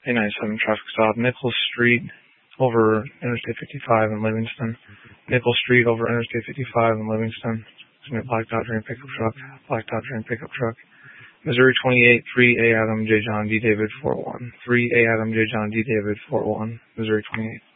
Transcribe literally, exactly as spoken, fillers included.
eight ninety-seven traffic stop, Nichols Street over Interstate fifty-five in Livingston. Nichols Street over Interstate fifty-five in Livingston. It's going to be a black Dodge Ram pickup truck. Black Dodge Ram pickup truck. Missouri twenty-eight, three A Adam, J John, D David, four one. three A Adam, J John, D David, four one. Missouri twenty-eight.